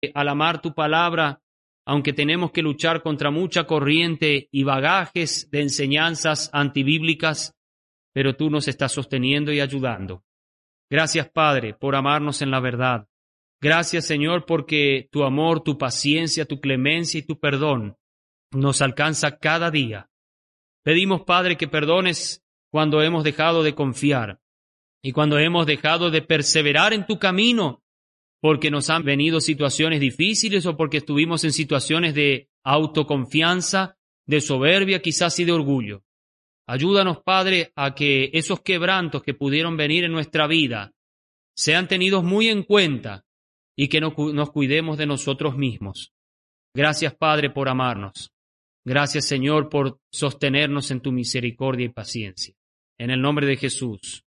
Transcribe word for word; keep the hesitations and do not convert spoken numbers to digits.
al amar tu palabra, aunque tenemos que luchar contra mucha corriente y bagajes de enseñanzas antibíblicas, pero tú nos estás sosteniendo y ayudando. Gracias, Padre, por amarnos en la verdad. Gracias, Señor, porque tu amor, tu paciencia, tu clemencia y tu perdón nos alcanza cada día. Pedimos, Padre, que perdones cuando hemos dejado de confiar y cuando hemos dejado de perseverar en tu camino, porque nos han venido situaciones difíciles o porque estuvimos en situaciones de autoconfianza, de soberbia, quizás y de orgullo. Ayúdanos, Padre, a que esos quebrantos que pudieron venir en nuestra vida sean tenidos muy en cuenta y que nos cuidemos de nosotros mismos. Gracias, Padre, por amarnos. Gracias, Señor, por sostenernos en tu misericordia y paciencia. En el nombre de Jesús.